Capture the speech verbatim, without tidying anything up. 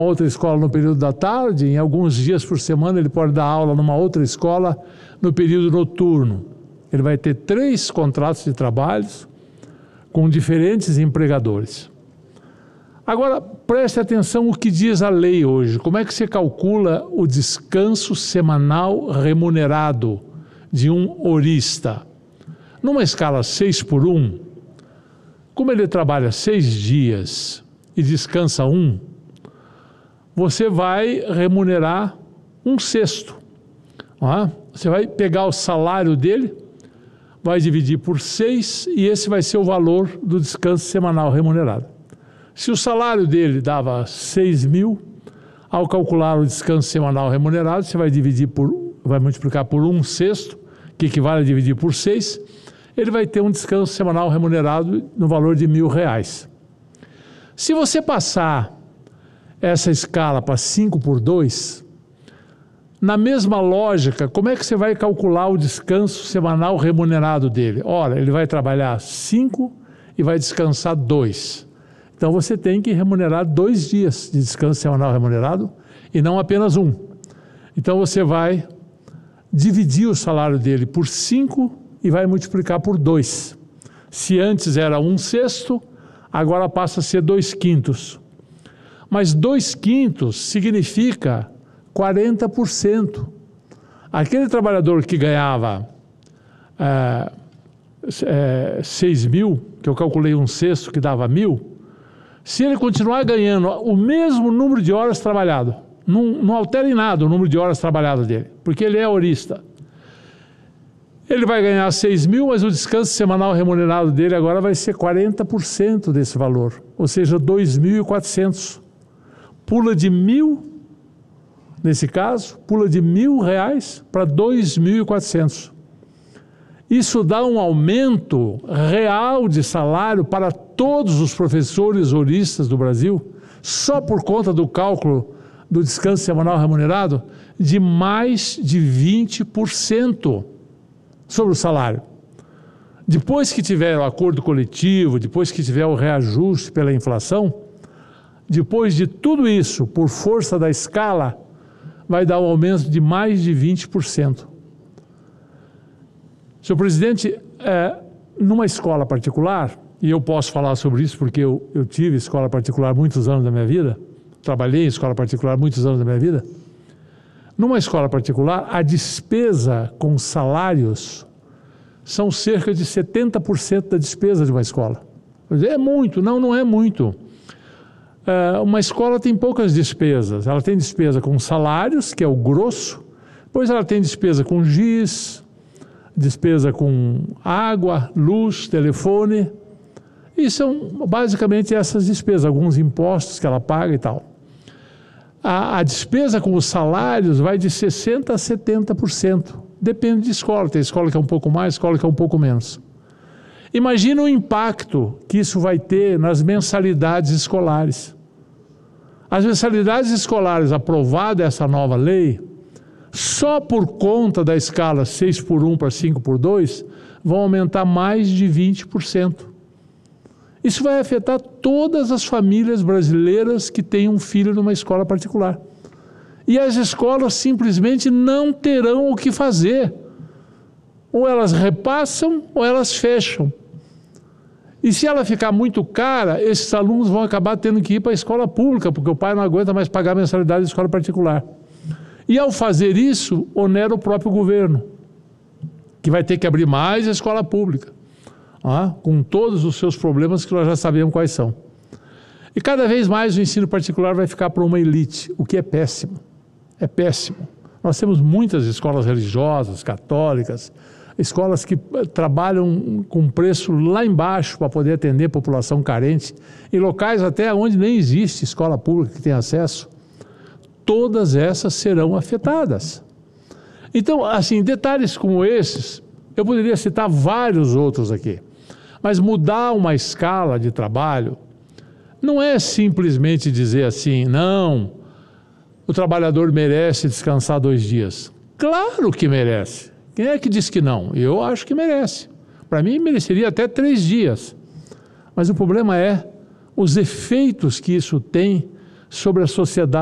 outra escola no período da tarde, em alguns dias por semana ele pode dar aula numa outra escola no período noturno. Ele vai ter três contratos de trabalhos com diferentes empregadores. Agora, preste atenção o que diz a lei hoje. Como é que se calcula o descanso semanal remunerado de um horista? Numa escala seis por um, como ele trabalha seis dias e descansa um, você vai remunerar um sexto. Você vai pegar o salário dele, vai dividir por seis e esse vai ser o valor do descanso semanal remunerado. Se o salário dele dava seis mil, ao calcular o descanso semanal remunerado, você vai dividir por, vai multiplicar por um sexto, que equivale a dividir por seis, ele vai ter um descanso semanal remunerado no valor de mil reais. Se você passar essa escala para cinco por dois, na mesma lógica, como é que você vai calcular o descanso semanal remunerado dele? Ora, ele vai trabalhar cinco e vai descansar dois. Então você tem que remunerar dois dias de descanso semanal remunerado e não apenas um. Então você vai dividir o salário dele por cinco e vai multiplicar por dois. Se antes era um sexto, agora passa a ser dois quintos. Mas dois quintos significa quarenta por cento. Aquele trabalhador que ganhava é, é, seis mil, que eu calculei um sexto que dava mil, se ele continuar ganhando o mesmo número de horas trabalhado, não, não altera em nada o número de horas trabalhadas dele, porque ele é horista. Ele vai ganhar seis mil, mas o descanso semanal remunerado dele agora vai ser quarenta por cento desse valor, ou seja, dois mil e quatrocentos. Pula de mil, nesse caso, pula de mil reais para dois mil e quatrocentos. Isso dá um aumento real de salário para todos os professores horistas do Brasil, só por conta do cálculo do descanso semanal remunerado, de mais de vinte por cento sobre o salário. Depois que tiver o acordo coletivo, depois que tiver o reajuste pela inflação, depois de tudo isso, por força da escala, vai dar um aumento de mais de vinte por cento. Senhor presidente, é, numa escola particular, e eu posso falar sobre isso porque eu, eu tive escola particular muitos anos da minha vida, trabalhei em escola particular muitos anos da minha vida, numa escola particular, a despesa com salários são cerca de setenta por cento da despesa de uma escola. É muito, não, não é muito. Uh, uma escola tem poucas despesas. Ela tem despesa com salários, que é o grosso, depois ela tem despesa com giz, despesa com água, luz, telefone, e são basicamente essas despesas, alguns impostos que ela paga e tal. A, a despesa com os salários vai de sessenta por cento a setenta por cento, depende de escola, tem escola que é um pouco mais, escola que é um pouco menos. Imagina o impacto que isso vai ter nas mensalidades escolares. As mensalidades escolares aprovadas essa nova lei, só por conta da escala seis por um para cinco por dois, vão aumentar mais de vinte por cento. Isso vai afetar todas as famílias brasileiras que têm um filho numa escola particular. E as escolas simplesmente não terão o que fazer. Ou elas repassam ou elas fecham. E se ela ficar muito cara, esses alunos vão acabar tendo que ir para a escola pública, porque o pai não aguenta mais pagar a mensalidade da escola particular. E ao fazer isso, onera o próprio governo, que vai ter que abrir mais a escola pública, ah, com todos os seus problemas que nós já sabemos quais são. E cada vez mais o ensino particular vai ficar para uma elite, o que é péssimo. É péssimo. Nós temos muitas escolas religiosas, católicas, escolas que trabalham com preço lá embaixo para poder atender a população carente, em locais até onde nem existe escola pública que tenha acesso. Todas essas serão afetadas. Então, assim, detalhes como esses, eu poderia citar vários outros aqui, mas mudar uma escala de trabalho não é simplesmente dizer assim, não, o trabalhador merece descansar dois dias. Claro que merece. Quem é que diz que não? Eu acho que merece. Para mim, mereceria até três dias. Mas o problema é os efeitos que isso tem sobre a sociedade